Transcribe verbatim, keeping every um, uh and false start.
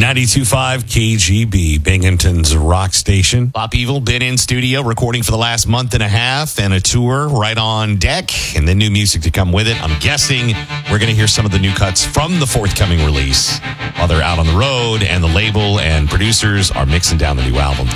ninety-two point five K G B, Binghamton's rock station. Pop Evil been in studio recording for the last month and a half, and a tour right on deck, and then new music to come with it. I'm guessing we're going to hear some of the new cuts from the forthcoming release while they're out on the road, and the label and producers are mixing down the new album.